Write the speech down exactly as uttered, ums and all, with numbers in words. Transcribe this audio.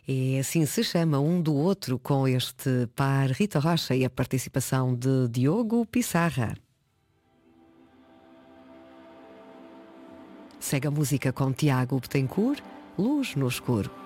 E assim se chama Um do Outro, com este par Rita Rocha e a participação de Diogo Pissarra. Segue a música com Tiago Betancourt, Luz no Escuro.